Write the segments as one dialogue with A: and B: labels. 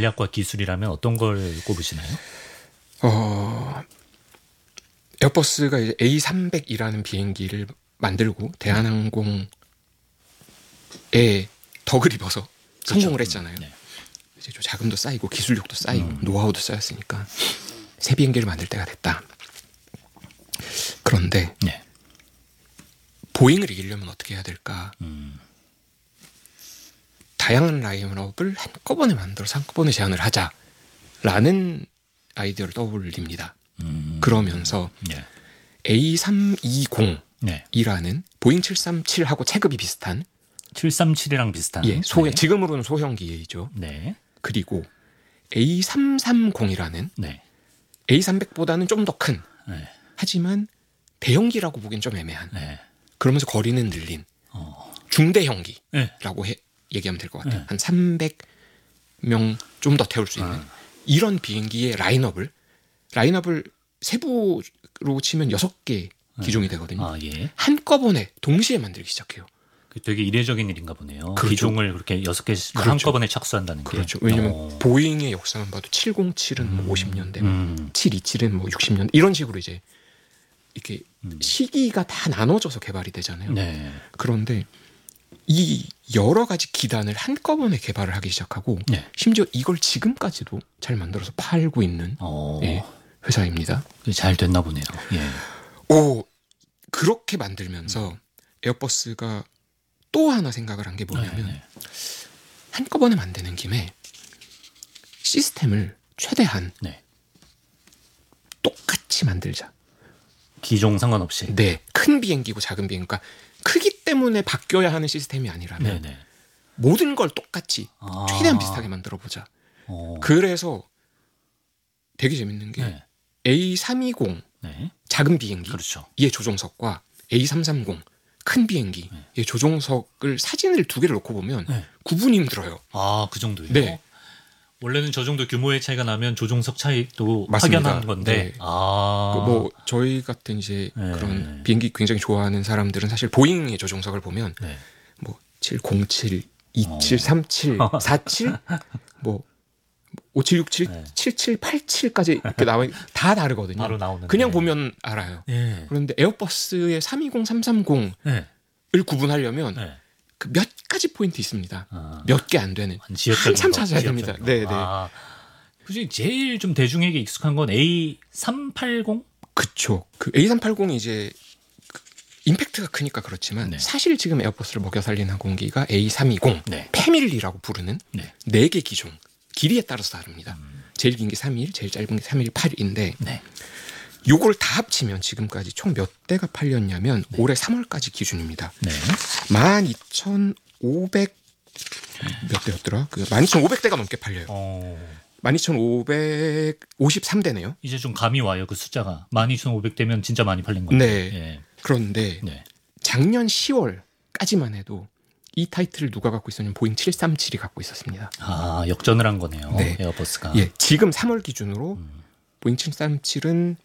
A: 전략과 기술이라면 어떤 걸 꼽으시나요?
B: 에어버스가 이제 A300이라는 비행기를 만들고 대한항공에 덕을 입어서 성공을 했잖아요.
A: 네.
B: 이제 좀 자금도 쌓이고 기술력도 쌓이고 노하우도 쌓였으니까 새 비행기를 만들 때가 됐다. 그런데
A: 네.
B: 보잉을 이기려면 어떻게 해야 될까? 다양한 라인업을 한꺼번에 만들어서 한꺼번에 제안을 하자라는 아이디어를 떠올립니다. 그러면서
A: 네.
B: A320이라는
A: 네.
B: 보잉 737하고 체급이 비슷한
A: 737이랑 비슷한.
B: 예,
A: 네.
B: 지금으로는 소형기이죠.
A: 네.
B: 그리고 A330이라는
A: 네.
B: A300보다는 좀 더 큰
A: 네.
B: 하지만 대형기라고 보기엔 좀 애매한
A: 네.
B: 그러면서 거리는 늘린
A: 어.
B: 중대형기라고
A: 네.
B: 얘기하면 될 것 같아요.
A: 네.
B: 한 300명 좀 더 태울 수 있는 이런 비행기의 라인업을 세부로 치면 6개 기종이 되거든요.
A: 아, 예.
B: 한꺼번에 동시에 만들기 시작해요.
A: 되게 이례적인 일인가 보네요.
B: 그렇죠.
A: 기종을 그렇게 6개씩
B: 그렇죠.
A: 한꺼번에 착수한다는 게.
B: 그렇죠. 왜냐면 보잉의 역사만 봐도 707은 뭐 50년대, 727은 뭐 60년대 이런 식으로 이제 이렇게 시기가 다 나눠져서 개발이 되잖아요.
A: 네.
B: 그런데 이 여러 가지 기단을 한꺼번에 개발을 하기 시작하고
A: 네.
B: 심지어 이걸 지금까지도 잘 만들어서 팔고 있는 예, 회사입니다.
A: 잘 됐나 보네요. 예.
B: 그렇게 만들면서 에어버스가 또 하나 생각을 한 게 뭐냐면
A: 네.
B: 한꺼번에 만드는 김에 시스템을 최대한
A: 네.
B: 똑같이 만들자.
A: 기종 상관없이.
B: 네, 큰 비행기고 작은 비행기, 그러니까 크기 때문에 바뀌어야 하는 시스템이 아니라면
A: 네네.
B: 모든 걸 똑같이 최대한 비슷하게 만들어보자. 그래서 되게 재밌는 게
A: 네.
B: A320
A: 네.
B: 작은 비행기의
A: 그렇죠.
B: 조종석과 A330 큰 비행기의 조종석을 사진을 두 개를 놓고 보면
A: 네.
B: 구분이 힘들어요.
A: 아, 그 정도예요?
B: 네.
A: 원래는 저 정도 규모의 차이가 나면 조종석 차이도
B: 맞습니다.
A: 확연한 건데.
B: 네. 뭐 저희 같은 이제
A: 네.
B: 그런 비행기 굉장히 좋아하는 사람들은 사실 보잉의 조종석을 보면
A: 네.
B: 뭐 707, 27, 37, 47, 뭐 5767,
A: 네.
B: 7787까지 이렇게 나와 다 다르거든요.
A: 바로 나오는.
B: 그냥 보면 알아요.
A: 네.
B: 그런데 에어버스의 320, 330을
A: 네.
B: 구분하려면
A: 네.
B: 그 몇 가지 포인트 있습니다. 몇 개 안 되는. 한참 찾아야 됩니다. 네, 네.
A: 굳이 제일 좀 대중에게 익숙한 건 A380?
B: 그쵸. 그 A380이 이제 임팩트가 크니까 그렇지만
A: 네.
B: 사실 지금 에어버스를 먹여 살린 항공기가 A320
A: 네.
B: 패밀리라고 부르는
A: 네.
B: 4개 기종. 길이에 따라서 다릅니다. 제일 긴 게 3일, 제일 짧은 게 318인데
A: 네.
B: 요걸 다 합치면 지금까지 총 몇 대가 팔렸냐면 올해 3월까지 기준입니다.
A: 네.
B: 12,500 몇 대였더라? 12,500대가 넘게 팔려요. 12,553대네요.
A: 이제 좀 감이 와요, 그 숫자가. 12,500대면 진짜 많이 팔린 건데.
B: 네.
A: 예.
B: 그런데
A: 네.
B: 작년 10월까지만 해도 이 타이틀을 누가 갖고 있었냐면 보잉 737이 갖고 있었습니다.
A: 아, 역전을 한 거네요.
B: 네.
A: 에어버스가.
B: 예, 지금 3월 기준으로 보잉 737은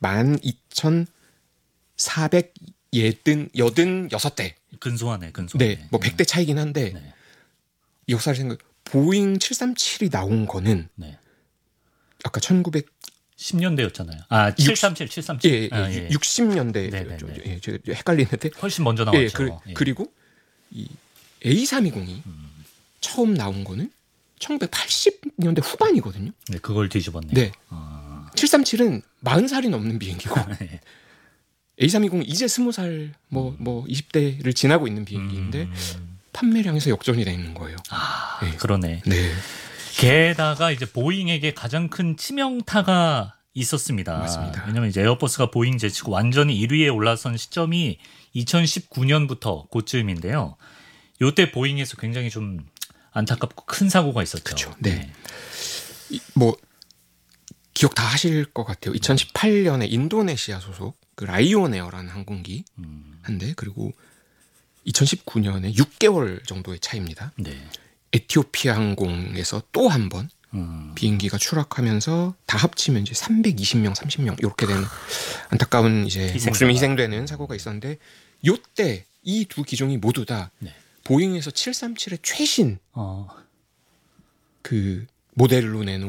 B: 12,486대.
A: 근소하네.
B: 네, 뭐 100대 차이긴 한데
A: 네.
B: 이 역사를 보잉 737이 나온 거는
A: 네.
B: 아까 1900
A: 10년대였잖아요. 아, 737.
B: 예, 60년대.
A: 네네네.
B: 예, 저 헷갈리는데.
A: 훨씬 먼저 나왔죠.
B: 예, 그리고 이 A320이 처음 나온 거는 1980년대 후반이거든요.
A: 네, 그걸 뒤집었네요.
B: 네. 737은 40살이 넘는 비행기고
A: 네.
B: A320은 이제 20살 뭐 20대를 지나고 있는 비행기인데 판매량에서 역전이 돼 있는 거예요.
A: 네. 그러네.
B: 네.
A: 게다가 이제 보잉에게 가장 큰 치명타가 있었습니다.
B: 맞습니다.
A: 왜냐면 이제 에어버스가 보잉 제치고 완전히 1위에 올라선 시점이 2019년부터 그쯤인데요. 요때 보잉에서 굉장히 좀 안타깝고 큰 사고가 있었죠.
B: 그렇죠. 네. 뭐 기억 다 하실 것 같아요. 2018년에 인도네시아 소속 그 라이온 에어라는 항공기 한 대, 그리고 2019년에 6개월 정도의 차이입니다.
A: 네.
B: 에티오피아 항공에서 또 한 번 비행기가 추락하면서 다 합치면 이제 320명, 30명 이렇게 되는 안타까운 이제 목숨이 희생되는 사고가 있었는데, 요때 이 두 기종이 모두 다
A: 네.
B: 보잉에서 737의 최신 그 모델로 내놓은